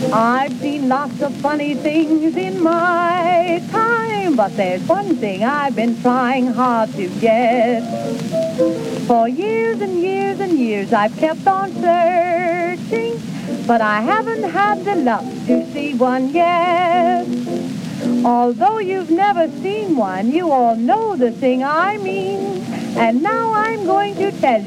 I've seen lots of funny things in my time, but there's one thing I've been trying hard to get. For years and years and years I've kept on searching, but I haven't had the luck to see one yet. Although you've never seen one, you all know the thing I mean. And now I'm going to tell you.